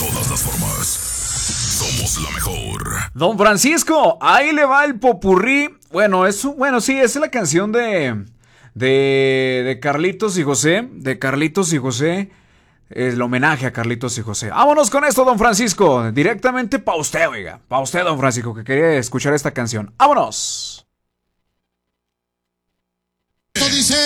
todas las formas. Somos la mejor. Don Francisco, ahí le va el popurrí. Bueno, sí, es la canción de Carlitos y José. De Carlitos y José. El homenaje a Carlitos y José. Vámonos con esto, don Francisco. Directamente pa' usted, oiga. Pa' usted, don Francisco, que quería escuchar esta canción. ¡Vámonos!